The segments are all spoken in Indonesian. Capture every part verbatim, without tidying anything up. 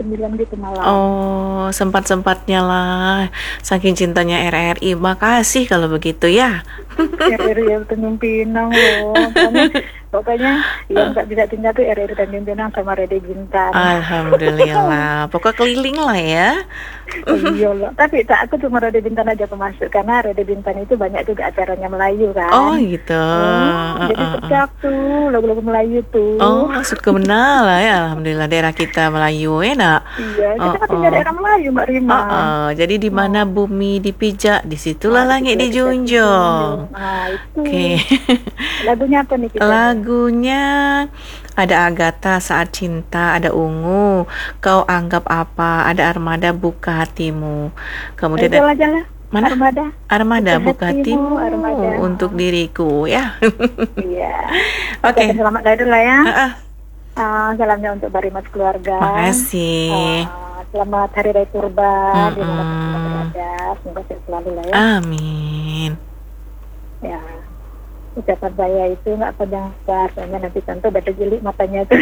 sembilan gitu malam. Oh, sempat-sempatnya lah. Saking cintanya R R I. Makasih kalau begitu ya. R R I Tanjung Pinang loh. Pokoknya, pokoknya yang nggak bisa tinggal tuh R R I Tanjung Pinang sama Rede Bintang. Alhamdulillah. Pokok keliling lah ya. Oh, iya loh. Tapi tak aku cuma Rede Bintang aja pemasuk karena Rede Bintang itu banyak juga acaranya Melayu kan. Oh gitu. Hmm, jadi setiap tuh lagu-lagu Melayu tuh. Oh, suka benar lah ya. Alhamdulillah daerah kita Melayu enak. Iya, kita Oh, kan tinggal oh. daerah Melayu Mbak Rima. Oh, oh. Jadi di mana bumi dipijak, disitulah Nah, langit itu kita dijunjung. Nah, itu. Oke. Lagunya apa nih kita? Lagunya ada Agatha Saat Cinta, ada Ungu, Kau Anggap Apa, ada Armada Buka Hatimu. Kemudian Ayo, ada jalan-jalan. mana? Armada. Armada Buka Buka Hatimu, Hatimu Armada. untuk diriku ya. Iya. Oke. Kita selamat hari dulu lah ya. Ah, ah. Ah, salamnya untuk Barimas keluarga. Makasih. Ah, selamat Hari Raya Kurban. Di mana Mm-mm. kita berada. Semoga sehat selalu lah ya. Amin. Ya. Ucapan saya itu nggak panjang lebar, soalnya nanti tentu beda jeli matanya tuh.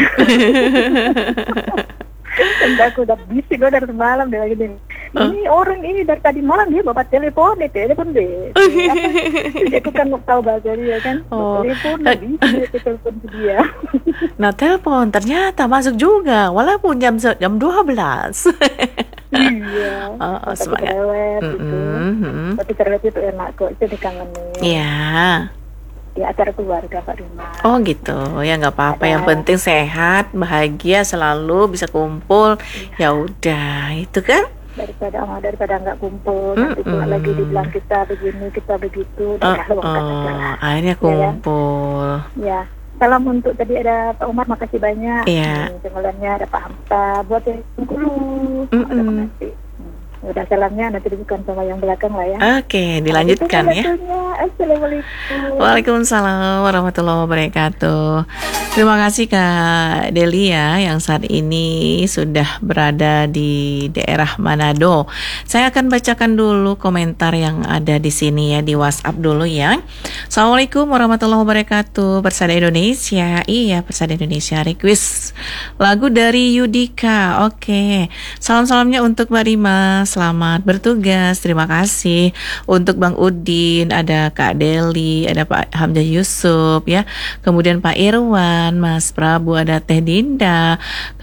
Entah aku udah bisik gue dari semalam dia lagi nih. Ini orang ini dari tadi malam dia bawa telepon deh, telepon deh. Dia tuh kan mau tahu bahasa dia kan. Oh. Telepon bisa dia telepon ke dia. Nah, telepon ternyata masuk juga walaupun jam se- jam dua belas. Iya. Oh, oh, Tapi semangat. cerewet gitu. Mm-mm. Tapi cerewet itu enak kok, itu dikangenin. Iya. Di acara keluarga Pak Rima. Oh gitu, ya nggak apa-apa. Yang Ada. penting sehat, bahagia selalu, bisa kumpul. Ya udah, itu kan. Daripada ah, daripada nggak kumpul, nanti Mm-mm. cuma lagi dibilang kita begini, kita begitu, dan Oh, luangkan aja oh, lah. akhirnya kumpul. Ya, salam untuk tadi ada Pak Umar, makasih banyak. Iya. Hmm, Jembalannya ada Pak Hamka, buat yang dulu. Ada Mm-mm. makasih. Hmm, udah salamnya nanti dibuka sama yang belakang lah ya. Oke, dilanjutkan Itu ya. lagunya. Assalamualaikum. Waalaikumsalam warahmatullahi wabarakatuh. Terima kasih Kak Delia yang saat ini sudah berada di daerah Manado. Saya akan bacakan dulu komentar yang ada di sini ya, di WhatsApp dulu ya. Assalamualaikum warahmatullahi wabarakatuh. Persada Indonesia. Iya, Persada Indonesia request lagu dari Yudika. Oke. Salam-salamnya untuk Mbak Rima. Selamat bertugas. Terima kasih. Untuk Bang Udin, ada Kak Deli, ada Pak Hamzah Yusuf ya. Kemudian Pak Irwan, Mas Prabu, ada Teh Dinda.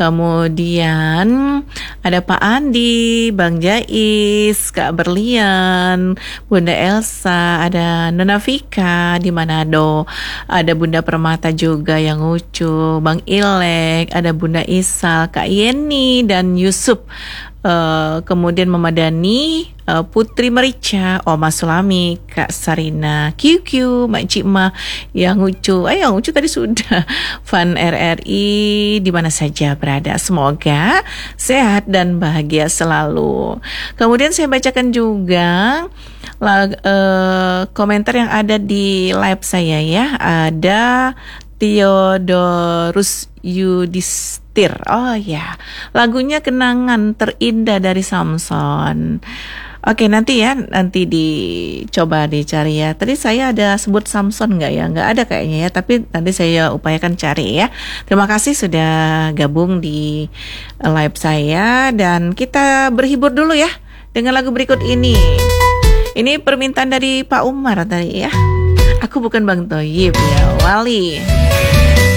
Kemudian ada Pak Andi, Bang Jais, Kak Berlian, Bunda Elsa, ada Nona Vika di Manado. Ada Bunda Permata juga yang lucu, Bang Ilek, ada Bunda Isal, Kak Yeni dan Yusuf. Uh, kemudian Memadani, uh, Putri Merica, Oma Sulami, Kak Sarina, Q Q, Mak Cik Ma, yang lucu, eh yang lucu tadi sudah, Fan R R I di mana saja berada, semoga sehat dan bahagia selalu. Kemudian saya bacakan juga lag, uh, komentar yang ada di live saya ya, ada Theodorus Yudhistir. Oh ya, lagunya Kenangan Terindah dari Samson. Oke, nanti ya, nanti dicoba dicari ya. Tadi saya ada sebut Samson nggak ya? Nggak ada kayaknya ya, tapi nanti saya upayakan cari ya. Terima kasih sudah gabung di live saya, dan kita berhibur dulu ya dengan lagu berikut ini. Ini permintaan dari Pak Umar tadi ya. Aku bukan Bang Toyib ya, Wali.